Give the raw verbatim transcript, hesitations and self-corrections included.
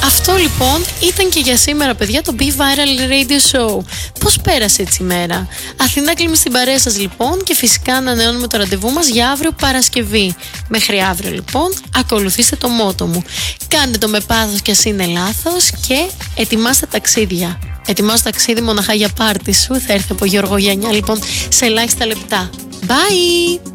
Αυτό λοιπόν ήταν και για σήμερα, παιδιά, το Be Viral Radio Show. Πώς πέρασε έτσι η μέρα? Αθηνά κλείνει στην παρέα σας λοιπόν, και φυσικά ανανεώνουμε το ραντεβού μας για αύριο Παρασκευή. Μέχρι αύριο λοιπόν, ακολουθήστε το μότο μου. Κάντε το με πάθος κι ας είναι λάθος και ετοιμάστε ταξίδια. Ετοιμάσου ταξίδι μοναχά για πάρτι σου. Θα έρθει από Γιώργο Γιαννιά λοιπόν σε ελάχιστα λεπτά. Bye!